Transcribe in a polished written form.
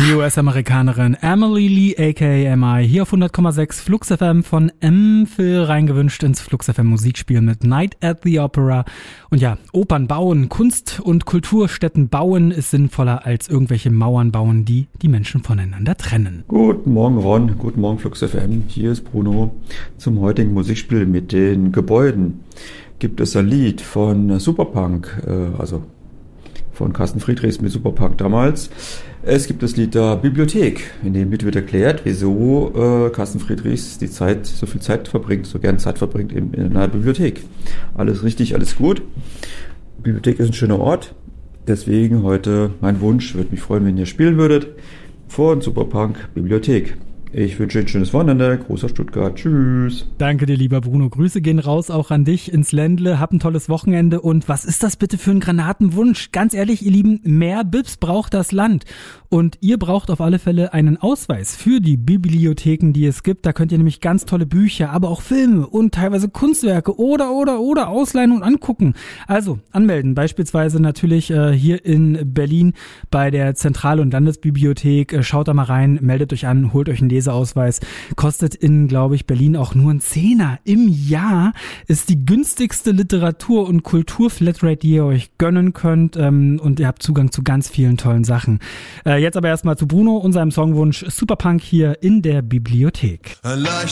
Die US-Amerikanerin Emily Lee aka MI hier auf 100,6 Flux FM von M-Phil reingewünscht ins Flux FM Musikspiel mit Night at the Opera. Und ja, Opern bauen, Kunst- und Kulturstätten bauen ist sinnvoller als irgendwelche Mauern bauen, die die Menschen voneinander trennen. Guten Morgen Ron, guten Morgen Flux FM, hier ist Bruno zum heutigen Musikspiel mit den Gebäuden. Gibt es ein Lied von Superpunk, also von Carsten Friedrichs mit Superpunk damals. Es gibt das Lied der Bibliothek. In dem Lied wird erklärt, wieso Carsten Friedrichs so viel Zeit verbringt, so gern Zeit verbringt in einer Bibliothek. Alles richtig, alles gut. Bibliothek ist ein schöner Ort. Deswegen heute mein Wunsch, würde mich freuen, wenn ihr spielen würdet, von Superpunk Bibliothek. Ich wünsche ein schönes Wochenende. Großer Stuttgart. Tschüss. Danke dir, lieber Bruno. Grüße gehen raus auch an dich ins Ländle. Hab ein tolles Wochenende. Und was ist das bitte für ein Granatenwunsch? Ganz ehrlich, ihr Lieben, mehr Bibs braucht das Land. Und ihr braucht auf alle Fälle einen Ausweis für die Bibliotheken, die es gibt. Da könnt ihr nämlich ganz tolle Bücher, aber auch Filme und teilweise Kunstwerke oder ausleihen und angucken. Also anmelden. Beispielsweise natürlich hier in Berlin bei der Zentral- und Landesbibliothek. Schaut da mal rein, meldet euch an, holt euch einen Leseausweis. Kostet in, glaube ich, Berlin auch nur einen Zehner im Jahr. Ist die günstigste Literatur- und Kultur-Flatrate, die ihr euch gönnen könnt. Und ihr habt Zugang zu ganz vielen tollen Sachen. Jetzt aber erstmal zu Bruno und seinem Songwunsch Superpunk hier in der Bibliothek. Ein leicht